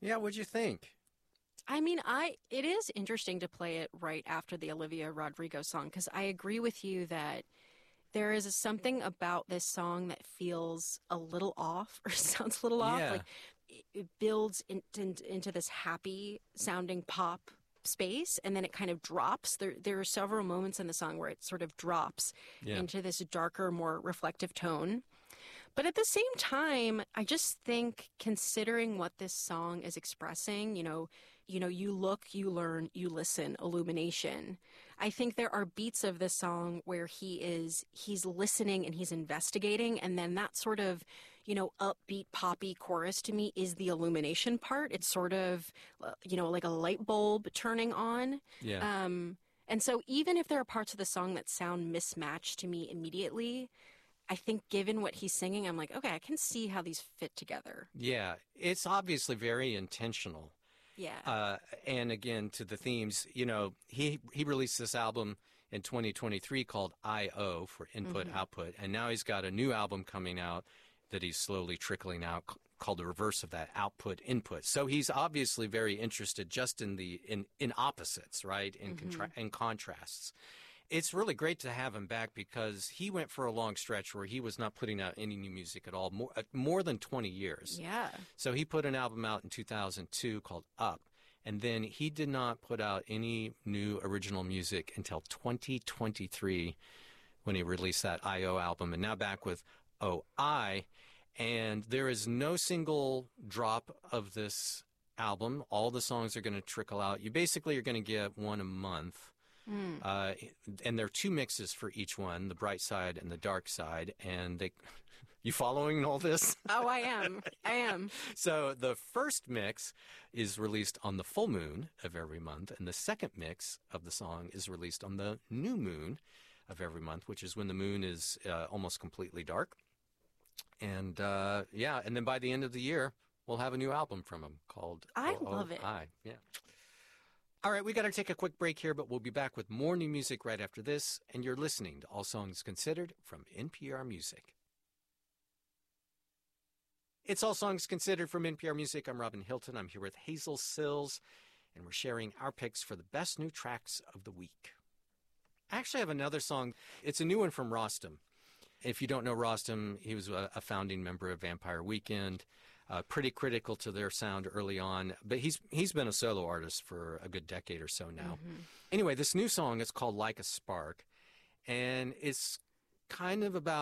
Yeah, what'd you think? I mean, it is interesting to play it right after the Olivia Rodrigo song because I agree with you that there is something about this song that feels a little off or sounds a little off. Like Yeah, it builds into this happy sounding pop space and then it kind of drops. There are several moments in the song where it sort of drops yeah. into this darker, more reflective tone. But at the same time, I just think considering what this song is expressing, you look, you learn, you listen, illumination. I think there are beats of this song where he's listening and he's investigating, and then that sort of, upbeat poppy chorus to me is the illumination part. It's sort of, like a light bulb turning on. Yeah. And so even if there are parts of the song that sound mismatched to me immediately, I think given what he's singing, I'm like, okay, I can see how these fit together. Yeah, it's obviously very intentional. Yeah. And again, to the themes, he released this album in 2023 called I/O for input output, and now he's got a new album coming out that he's slowly trickling out called the reverse of that, output input. So he's obviously very interested just in opposites, right? In contrasts. It's really great to have him back because he went for a long stretch where he was not putting out any new music at all, more than 20 years. Yeah. So he put an album out in 2002 called Up, and then he did not put out any new original music until 2023 when he released that I/O album, and now back with OI. And there is no single drop of this album. All the songs are going to trickle out. You basically are going to get one a month. And there are two mixes for each one, the bright side and the dark side. And you following all this? Oh, I am. I am. So the first mix is released on the full moon of every month, and the second mix of the song is released on the new moon of every month, which is when the moon is almost completely dark. And and then by the end of the year, we'll have a new album from him called I love it. OOI. Yeah. All right, we got to take a quick break here, but we'll be back with more new music right after this. And you're listening to All Songs Considered from NPR Music. It's All Songs Considered from NPR Music. I'm Robin Hilton. I'm here with Hazel Sills, and we're sharing our picks for the best new tracks of the week. I actually have another song. It's a new one from Rostam. If you don't know Rostam, he was a founding member of Vampire Weekend, pretty critical to their sound early on, but he's been a solo artist for a good decade or so now. Anyway, this new song is called Like a Spark, and it's kind of about